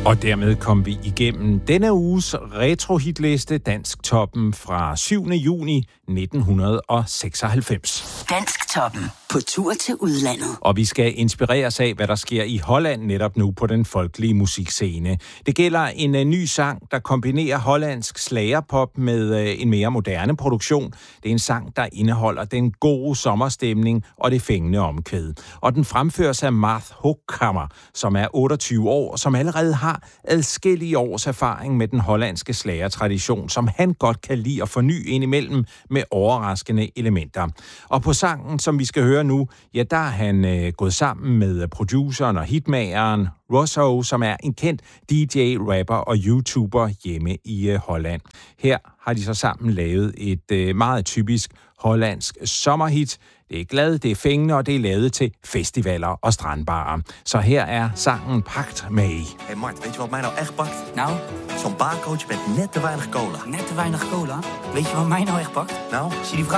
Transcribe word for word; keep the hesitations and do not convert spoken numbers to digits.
Og dermed kom vi igennem denne uges retrohitliste, Dansk Toppen fra syvende juni nitten seksoghalvfems. Dansk Toppen på tur til udlandet. Og vi skal inspireres af, hvad der sker i Holland netop nu på den folkelige musikscene. Det gælder en uh, ny sang, der kombinerer hollandsk slagerpop med uh, en mere moderne produktion. Det er en sang, der indeholder den gode sommerstemning og det fængende omkvæd. Og den fremføres af Marth Hochkammer, som er otteogtyve år, og som allerede har adskillige års erfaring med den hollandske slagertradition, som han godt kan lide at forny indimellem med overraskende elementer. Og på sangen, som vi skal høre nu, ja, der er han øh, gået sammen med produceren og hitmageren Rosso, som er en kendt D J, rapper og YouTuber hjemme i øh, Holland. Her har de så sammen lavet et øh, meget typisk hollandsk sommerhit. Det er glad, det er fængende, og det er lavet til festivaler og strandbarer. Så her er sangen Pakt mee. Hey Mart, weet je wat mij nou echt pakt? Nou? Zo'n barcoach met net te weinig cola. Net te weinig cola? Weet je wat mij nou echt pakt? Nou? Zie die vrouw